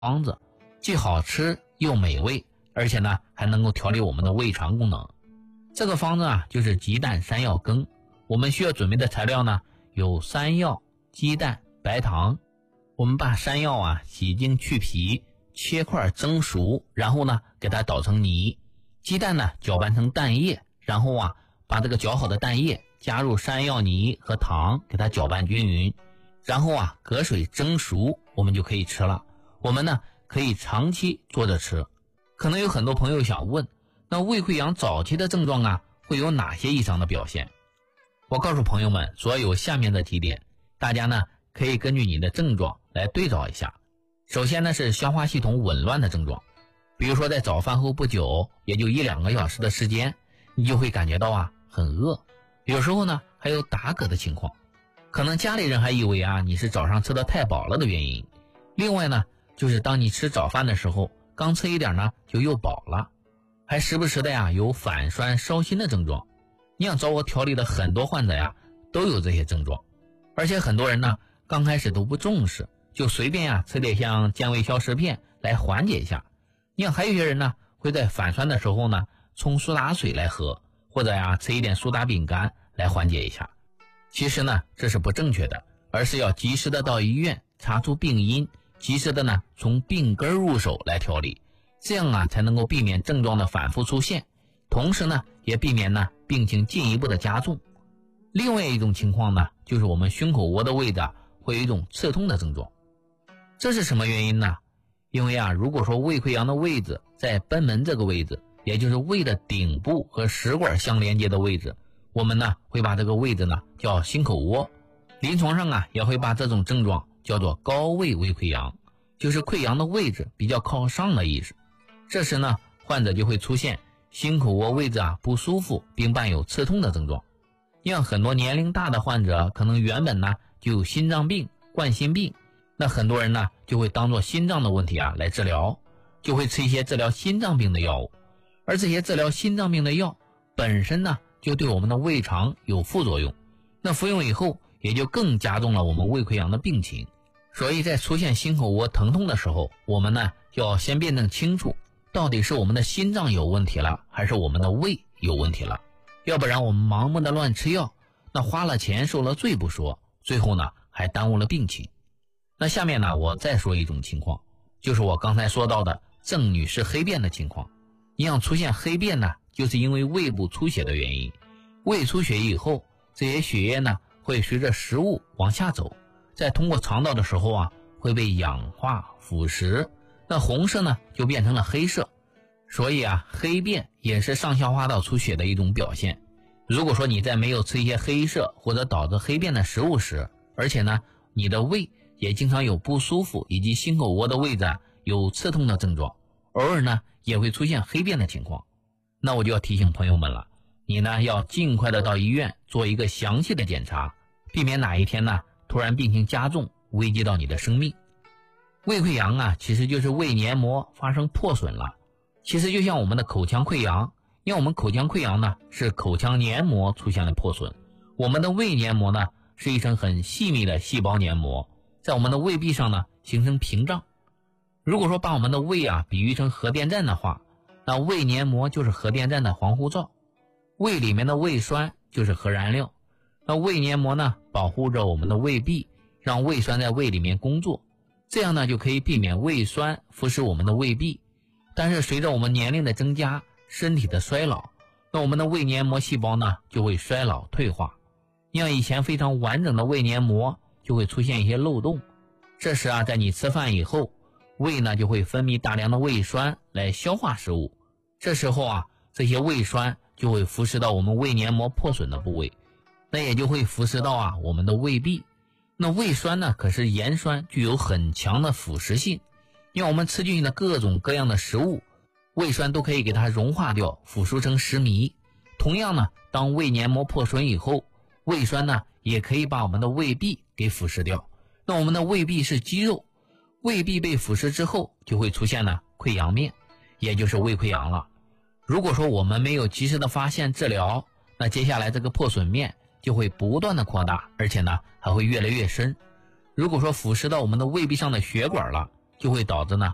方子，既好吃又美味，而且呢还能够调理我们的胃肠功能。这个方子啊就是鸡蛋山药羹。我们需要准备的材料呢有山药、鸡蛋、白糖。我们把山药啊洗净去皮，切块蒸熟，然后呢给它捣成泥。鸡蛋呢搅拌成蛋液，然后啊把这个搅好的蛋液加入山药泥和糖，给它搅拌均匀，然后啊隔水蒸熟，我们就可以吃了。我们呢可以长期做着吃。可能有很多朋友想问，那胃溃疡早期的症状啊会有哪些异常的表现？我告诉朋友们，所有下面的几点，大家呢可以根据你的症状来对照一下。首先呢是消化系统紊乱的症状，比如说在早饭后不久，也就1-2个小时的时间，你就会感觉到啊很饿，有时候呢还有打嗝的情况，可能家里人还以为啊你是早上吃的太饱了的原因。另外呢就是当你吃早饭的时候，刚吃一点呢就又饱了，还时不时的呀有反酸烧心的症状。你想找我调理的很多患者呀都有这些症状，而且很多人呢刚开始都不重视，就随便呀吃点像健胃消食片来缓解一下。你想还有些人呢会在反酸的时候呢冲苏打水来喝，或者呀吃一点苏打饼干来缓解一下。其实呢这是不正确的，而是要及时的到医院查出病因，及时的呢从病根入手来调理，这样啊才能够避免症状的反复出现，同时呢也避免呢病情进一步的加重。另外一种情况呢就是我们胸口窝的位置会有一种刺痛的症状。这是什么原因呢？因为啊如果说胃溃疡的位置在贲门这个位置，也就是胃的顶部和食管相连接的位置，我们呢会把这个位置呢叫心口窝。临床上啊也会把这种症状叫做高位胃溃疡，就是溃疡的位置比较靠上的意思。这时呢患者就会出现心口窝位置啊不舒服，并伴有刺痛的症状。像很多年龄大的患者可能原本呢就有心脏病、冠心病，那很多人呢就会当作心脏的问题啊来治疗，就会吃一些治疗心脏病的药物。而这些治疗心脏病的药本身呢就对我们的胃肠有副作用，那服用以后也就更加重了我们胃溃疡的病情。所以在出现心口窝疼痛的时候，我们呢要先辩证清楚，到底是我们的心脏有问题了，还是我们的胃有问题了。要不然我们盲目的乱吃药，那花了钱受了罪不说，最后呢还耽误了病情。那下面呢我再说一种情况，就是我刚才说到的郑女士黑便的情况。你想出现黑便呢，就是因为胃部出血的原因。胃出血以后，这些血液呢会随着食物往下走，在通过肠道的时候啊会被氧化腐蚀，那红色呢就变成了黑色。所以啊黑便也是上消化道出血的一种表现。如果说你在没有吃一些黑色或者导致黑便的食物时，而且呢你的胃也经常有不舒服，以及心口窝的位置有刺痛的症状，偶尔呢也会出现黑便的情况，那我就要提醒朋友们了，你呢要尽快的到医院做一个详细的检查，避免哪一天呢突然病情加重，危及到你的生命。胃溃疡啊其实就是胃黏膜发生破损了。其实就像我们的口腔溃疡，因为我们口腔溃疡呢是口腔黏膜出现了破损，我们的胃黏膜呢是一层很细密的细胞黏膜，在我们的胃壁上呢形成屏障。如果说把我们的胃比喻成核电站的话，那胃黏膜就是核电站的防护罩，胃里面的胃酸就是核燃料。那胃黏膜呢保护着我们的胃壁，让胃酸在胃里面工作，这样呢就可以避免胃酸腐蚀我们的胃壁。但是随着我们年龄的增加，身体的衰老，那我们的胃黏膜细胞呢就会衰老退化。像以前非常完整的胃黏膜就会出现一些漏洞，这时在你吃饭以后，胃呢就会分泌大量的胃酸来消化食物，这时候这些胃酸就会腐蚀到我们胃黏膜破损的部位，那也就会腐蚀到我们的胃壁。那胃酸呢可是盐酸，具有很强的腐蚀性，因为我们吃进去的各种各样的食物，胃酸都可以给它融化掉，腐蚀成食糜。同样呢，当胃黏膜破损以后，胃酸呢也可以把我们的胃壁给腐蚀掉。那我们的胃壁是肌肉，胃壁被腐蚀之后就会出现溃疡面，也就是胃溃疡了。如果说我们没有及时的发现治疗，那接下来这个破损面就会不断的扩大，而且呢还会越来越深。如果说腐蚀到我们的胃壁上的血管了，就会导致